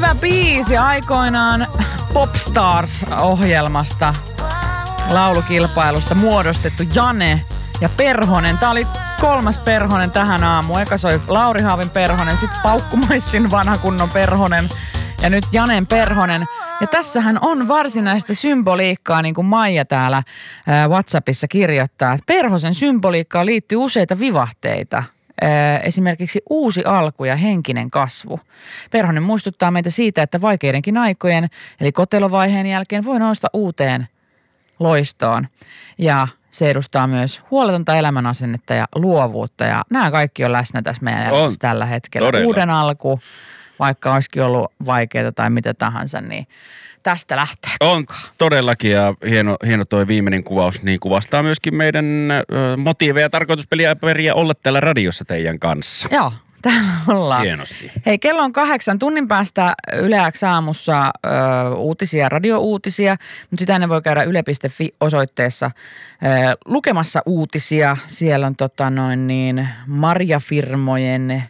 Tämä biisi aikoinaan Popstars-ohjelmasta, laulukilpailusta muodostettu Jane ja Perhonen. Tämä oli 3. Perhonen tähän aamuun. Eka soi Lauri Haavin Perhonen, sitten Paukkumaissin vanha kunnon Perhonen ja nyt Janen Perhonen. Ja tässähän on varsinaista symboliikkaa, niin kuin Maija täällä WhatsAppissa kirjoittaa. Perhosen symboliikkaan liittyy useita vivahteita. Esimerkiksi uusi alku ja henkinen kasvu. Perhonen muistuttaa meitä siitä, että vaikeidenkin aikojen, eli kotelovaiheen jälkeen voi nousta uuteen loistoon. Ja se edustaa myös huoletonta elämänasennetta ja luovuutta. Ja nämä kaikki on läsnä tässä meidän elämässä tällä hetkellä. Todella. Uuden alku, vaikka olisikin ollut vaikeaa tai mitä tahansa, niin tästä lähtee. On todellakin ja hieno toi viimeinen kuvaus, niin kuvastaa myöskin meidän motiiveja ja tarkoitusperiä olla täällä radiossa teidän kanssa. Joo, täällä ollaan. Hienosti. Hei, kello on 8. Tunnin päästä Yle X aamussa uutisia, radiouutisia, mutta sitä ennen voi käydä yle.fi-osoitteessa lukemassa uutisia. Siellä on marjafirmojen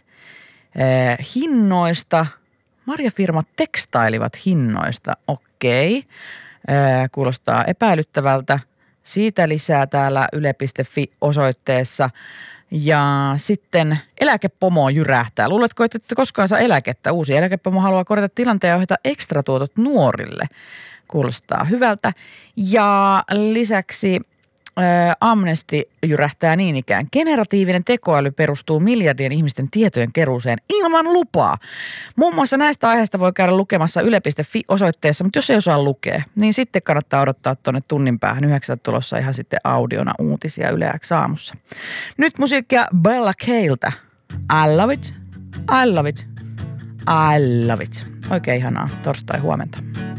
hinnoista. Marjafirmat tekstailivat hinnoista. Okei. Kuulostaa epäilyttävältä. Siitä lisää täällä yle.fi-osoitteessa. Ja sitten eläkepomo jyrähtää. Luuletko, että ette koskaan saa eläkettä? Uusi eläkepomo haluaa korjata tilanteen ja ohjata ekstratuotot nuorille. Kuulostaa hyvältä. Ja lisäksi Amnesty jyrähtää niin ikään. Generatiivinen tekoäly perustuu miljardien ihmisten tietojen keruuseen ilman lupaa. Muun muassa näistä aiheista voi käydä lukemassa yle.fi-osoitteessa, mutta jos ei osaa lukea, niin sitten kannattaa odottaa tuonne tunnin päähän 9 tulossa ihan sitten audiona uutisia Yle X aamussa. Nyt musiikkia Bella Keiltä. I love it, I love it, I love it. Oikein ihanaa torstai huomenta.